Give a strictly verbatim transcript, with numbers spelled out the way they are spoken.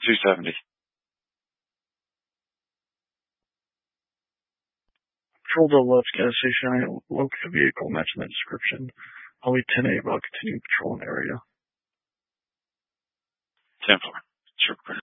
two seventy. Patrol Double F's gas station. I locate a vehicle matching that description. I'll be ten eight while continuing patrol an area. ten four. Sure.